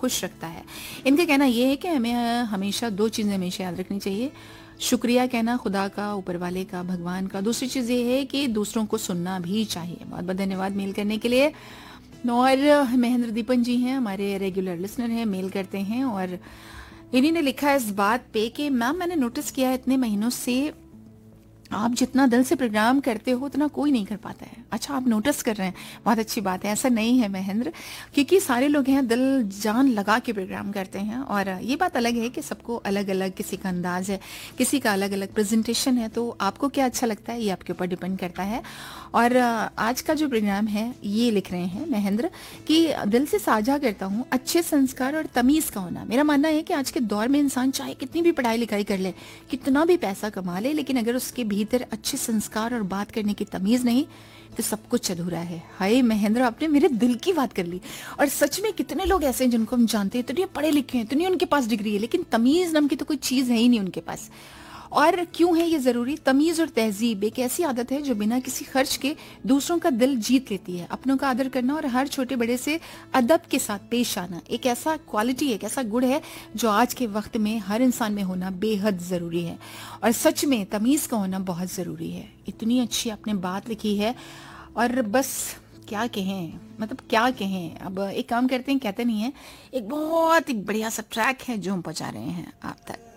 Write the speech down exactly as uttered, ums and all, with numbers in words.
खुश रखता है। इनका कहना यह है कि हमें हमेशा दो चीज़ें हमेशा याद रखनी चाहिए, शुक्रिया कहना खुदा का, ऊपर वाले का, भगवान का। दूसरी चीज़ ये है कि दूसरों को सुनना भी चाहिए। बहुत बहुत धन्यवाद मेल करने के लिए। और महेंद्र दीपन जी हैं, हमारे रेगुलर लिसनर हैं, मेल करते हैं और इन्हीं ने लिखा है इस बात पे कि मैम मैंने नोटिस किया है इतने महीनों से आप जितना दिल से प्रोग्राम करते हो उतना कोई नहीं कर पाता है। अच्छा, आप नोटिस कर रहे हैं, बहुत अच्छी बात है। ऐसा नहीं है महेंद्र, क्योंकि सारे लोग हैं दिल जान लगा के प्रोग्राम करते हैं और ये बात अलग है कि सबको अलग अलग किसी का अंदाज है, किसी का अलग अलग प्रेजेंटेशन है। तो आपको क्या अच्छा लगता है ये आपके ऊपर डिपेंड करता है। और आज का जो प्रोग्राम है ये लिख रहे हैं महेंद्र कि दिल से साझा करता हूँ अच्छे संस्कार और तमीज़ का होना। मेरा मानना है कि आज के दौर में इंसान चाहे कितनी भी पढ़ाई लिखाई कर ले, कितना भी पैसा कमा ले, लेकिन अगर उसके भीतर अच्छे संस्कार और बात करने की तमीज़ नहीं तो सब कुछ अधूरा है। हाय महेंद्र, आपने मेरे दिल की बात कर ली। और सच में कितने लोग ऐसे हैं जिनको हम जानते हैं, तो नहीं पढ़े लिखे हैं, तो नहीं उनके पास डिग्री है, लेकिन तमीज़ नाम की तो कोई चीज़ है ही नहीं उनके पास। और क्यों है ये ज़रूरी? तमीज़ और तहजीब एक ऐसी आदत है जो बिना किसी खर्च के दूसरों का दिल जीत लेती है। अपनों का आदर करना और हर छोटे बड़े से अदब के साथ पेश आना एक ऐसा क्वालिटी है, एक ऐसा गुण है जो आज के वक्त में हर इंसान में होना बेहद ज़रूरी है। और सच में तमीज़ का होना बहुत ज़रूरी है। इतनी अच्छी आपने बात लिखी है और बस क्या कहें, मतलब क्या कहें। अब एक काम करते हैं, कहते नहीं है, एक बहुत ही बढ़िया सा ट्रैक है जो हम पहुंचा रहे हैं आप तक।